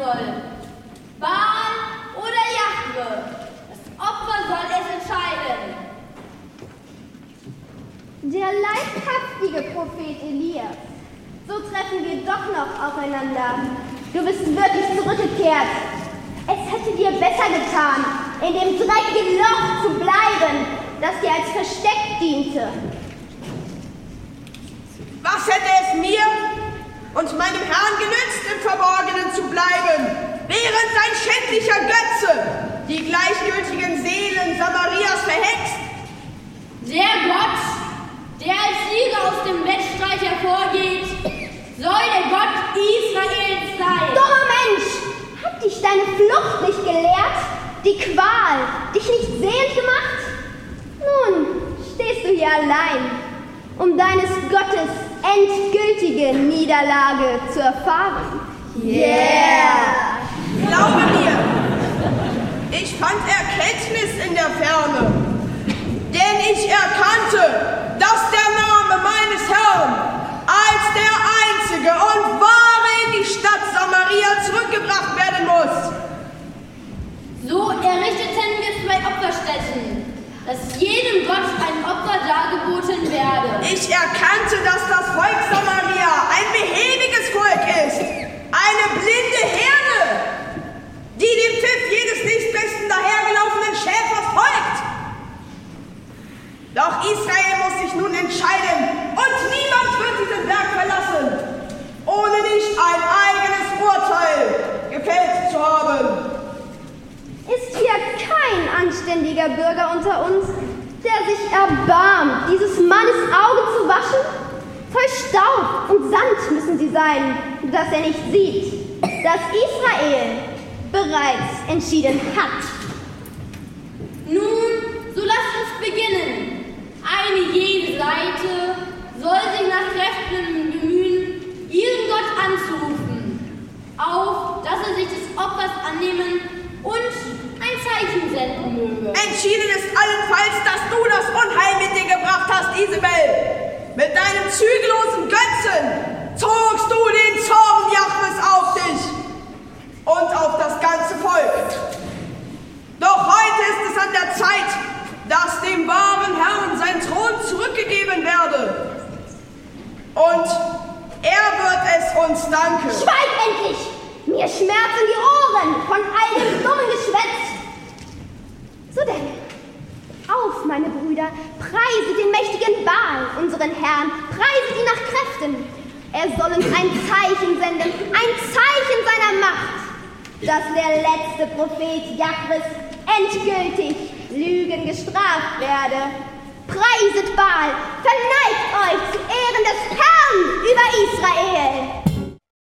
soll. Baal oder Jahwe. Das Opfer soll es entscheiden. Der leibhaftige Prophet Elias. So treffen wir doch noch aufeinander. Du bist wirklich zurückgekehrt. Es hätte dir besser getan, in dem dreckigen Loch zu bleiben, das dir als Versteck diente. Was hätte es mir und meinem Herrn genützt, im Verborgenen zu bleiben, während sein schändlicher Götze die gleichgültigen Seelen Samarias verhext? Der Gott, der als Sieger aus dem Wettstreit hervorgeht, soll der Gott Israels sein. Dummer Mensch, hat dich deine Flucht nicht gelehrt? Die Qual dich nicht sehend gemacht? Nun stehst du hier allein, um deines Gottes endgültige Niederlage zu erfahren. Yeah! Glaube mir, ich fand Erkenntnis in der Ferne, denn ich erkannte, dass der Name meines Herrn als der einzige und wahre in die Stadt Samaria zurückgebracht werden muss. So errichteten wir 2 Opferstätten, dass jedem Gott ein Opfer dargeboten werde. Ich erkannte, dass das Volk Samaria ein behäbiges Volk ist, eine blinde Herde, die dem Pfiff jedes nächstbesten dahergelaufenen Schäfers folgt. Doch Israel muss sich nun entscheiden und niemand wird diesen Berg verlassen, ohne nicht ein eigenes Urteil gefällt zu haben. Ist hier kein anständiger Bürger unter uns, der sich erbarmt, dieses Mannes Augen zu waschen? Voll Staub und Sand müssen sie sein, dass er nicht sieht, dass Israel bereits entschieden hat. Nun, so lasst uns beginnen. Eine jede Seite soll sich nach Kräften bemühen, ihren Gott anzurufen, auf dass er sich des Opfers annehmen und ein Zeichen senden möge. Entschieden ist allenfalls, dass du das Unheil mit dir gebracht hast, Isabel. Mit deinem zügellosen Götzen zogst du den Zorn Jahwes auf dich und auf das ganze Volk. Doch heute ist es an der Zeit, dass dem wahren Herrn sein Thron zurückgegeben werde. Und er wird es uns danken. Schweig endlich! Mir schmerzen die Ohren von all dem dummen Geschwätz. So denn, auf, meine Brüder, preiset den mächtigen Baal, unseren Herrn, preiset ihn nach Kräften. Er soll uns ein Zeichen senden, ein Zeichen seiner Macht, dass der letzte Prophet Jahwes endgültig Lügen gestraft werde. Preiset Baal, verneigt euch zu Ehren des Herrn über Israel.